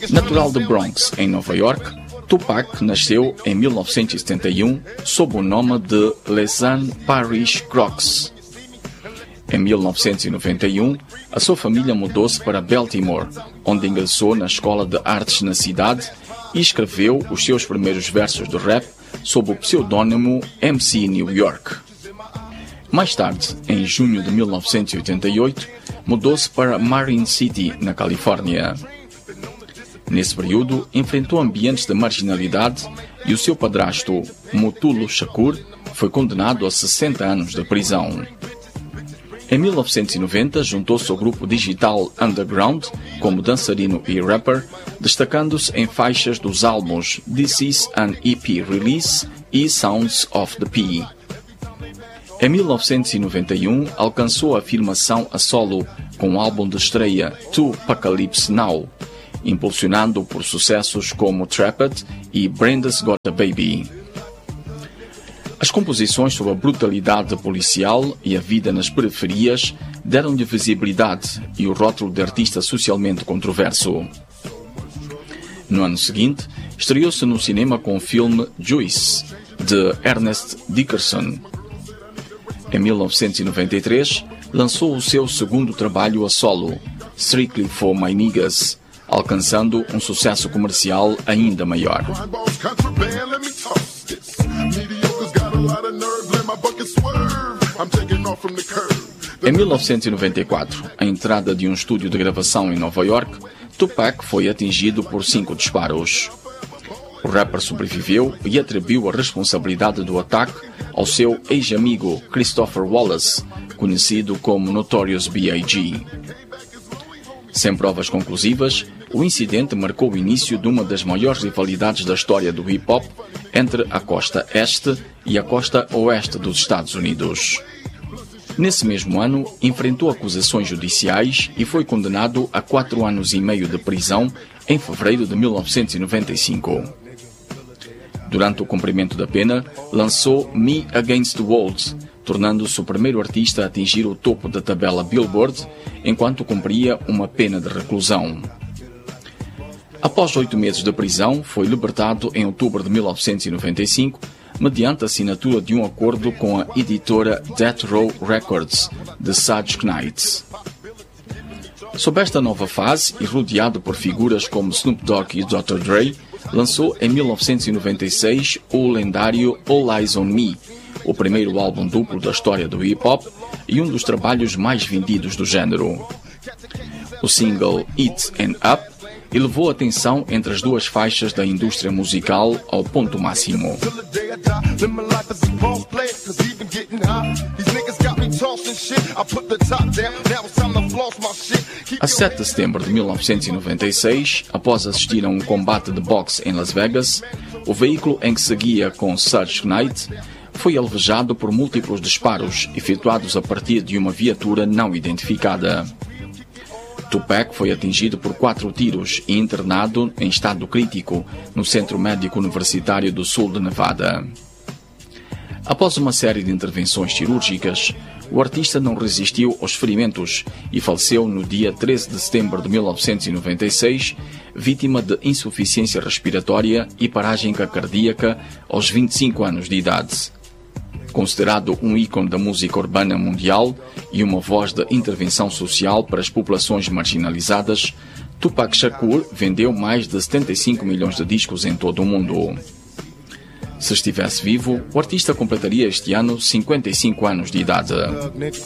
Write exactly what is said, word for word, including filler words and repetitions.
Natural de Bronx, em Nova York, Tupac nasceu em mil novecentos e setenta e um sob o nome de Lesan Parrish Crooks. Em mil novecentos e noventa e um, a sua família mudou-se para Baltimore, onde ingressou na Escola de Artes na cidade e escreveu os seus primeiros versos de rap sob o pseudônimo M C New York. Mais tarde, em junho de mil novecentos e oitenta e oito, mudou-se para Marin City, na Califórnia. Nesse período, enfrentou ambientes de marginalidade e o seu padrasto, Mutulu Shakur, foi condenado a sessenta anos de prisão. Em mil novecentos e noventa, juntou-se ao grupo digital Underground como dançarino e rapper, destacando-se em faixas dos álbuns This Is an E P Release e Sounds of the P. Em mil novecentos e noventa e um, alcançou a afirmação a solo com o álbum de estreia Tupacalypse Now, impulsionado por sucessos como Trapped e Brenda's Got a Baby. As composições sobre a brutalidade policial e a vida nas periferias deram-lhe visibilidade e o rótulo de artista socialmente controverso. No ano seguinte, estreou-se no cinema com o filme Juice, de Ernest Dickerson. Em mil novecentos e noventa e três, lançou o seu segundo trabalho a solo, Strictly for My Niggas, alcançando um sucesso comercial ainda maior. Em mil novecentos e noventa e quatro, a entrada de um estúdio de gravação em Nova York, Tupac foi atingido por cinco disparos. O rapper sobreviveu e atribuiu a responsabilidade do ataque ao seu ex-amigo Christopher Wallace, conhecido como Notorious B I G Sem provas conclusivas, o incidente marcou o início de uma das maiores rivalidades da história do hip-hop entre a costa este e a costa oeste dos Estados Unidos. Nesse mesmo ano, enfrentou acusações judiciais e foi condenado a quatro anos e meio de prisão em fevereiro de mil novecentos e noventa e cinco. Durante o cumprimento da pena, lançou Me Against the World, tornando-se o primeiro artista a atingir o topo da tabela Billboard enquanto cumpria uma pena de reclusão. Após oito meses de prisão, foi libertado em outubro de mil novecentos e noventa e cinco, mediante a assinatura de um acordo com a editora Death Row Records, de Suge Knight. Sob esta nova fase, e rodeado por figuras como Snoop Dogg e doutor Dre, lançou em mil novecentos e noventa e seis o lendário All Eyes on Me, o primeiro álbum duplo da história do hip-hop e um dos trabalhos mais vendidos do género. O single It and Up elevou a atenção entre as duas faixas da indústria musical ao ponto máximo. A sete de setembro de mil novecentos e noventa e seis, após assistir a um combate de boxe em Las Vegas, o veículo em que seguia com Suge Knight foi alvejado por múltiplos disparos efetuados a partir de uma viatura não identificada. Tupac foi atingido por quatro tiros e internado em estado crítico no Centro Médico Universitário do Sul de Nevada. Após uma série de intervenções cirúrgicas, o artista não resistiu aos ferimentos e faleceu no dia treze de setembro de mil novecentos e noventa e seis, vítima de insuficiência respiratória e paragem cardíaca aos vinte e cinco anos de idade. Considerado um ícone da música urbana mundial e uma voz de intervenção social para as populações marginalizadas, Tupac Shakur vendeu mais de setenta e cinco milhões de discos em todo o mundo. Se estivesse vivo, o artista completaria este ano cinquenta e cinco anos de idade.